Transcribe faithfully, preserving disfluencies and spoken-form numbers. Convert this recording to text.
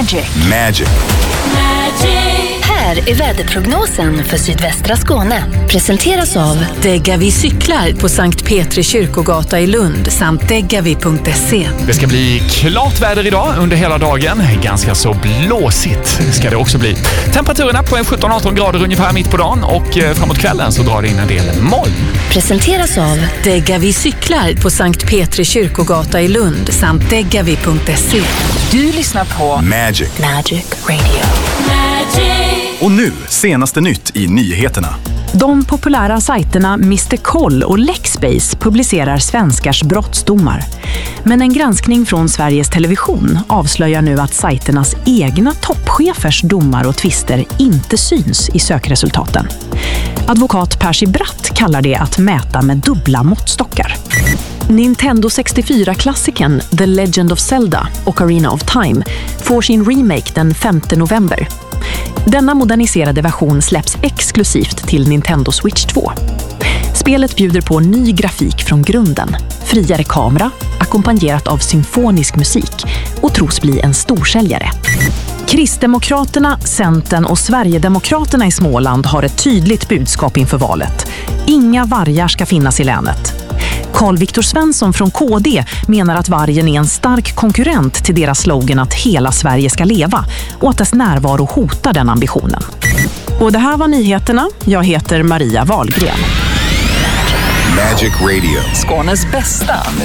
Magic. Magic. Här är väderprognosen för sydvästra Skåne. Presenteras av Degavi cyklar på Sankt Petri kyrkogata i Lund samt degavi punkt se. Det ska bli klart väder idag under hela dagen. Ganska så blåsigt ska det också bli. Temperaturerna på sjutton arton grader ungefär mitt på dagen och framåt kvällen så drar det in en del moln. Presenteras av Degavi cyklar på Sankt Petri kyrkogata i Lund samt degavi punkt se. Du lyssnar på Magic. Magic Radio. Och nu, senaste nytt i nyheterna. De populära sajterna mister Koll och Lexbase publicerar svenskars brottsdomar. Men en granskning från Sveriges Television avslöjar nu att sajternas egna toppchefers domar och tvister inte syns i sökresultaten. Advokat Percy Bratt kallar det att mäta med dubbla måttstockar. Nintendo sextiofyra-klassikern The Legend of Zelda och Ocarina of Time får sin remake den femte november. Denna moderniserade version släpps exklusivt till Nintendo Switch två. Spelet bjuder på ny grafik från grunden, friare kamera, ackompanjerat av symfonisk musik och tros bli en storsäljare. Kristdemokraterna, Centern och Sverigedemokraterna i Småland har ett tydligt budskap inför valet. Inga vargar ska finnas i länet. Carl Viktor Svensson från K D menar att vargen är en stark konkurrent till deras slogan att hela Sverige ska leva och att dess närvaro hotar den ambitionen. Och det här var nyheterna. Jag heter Maria Wahlgren. Magic Radio. Skånes bästa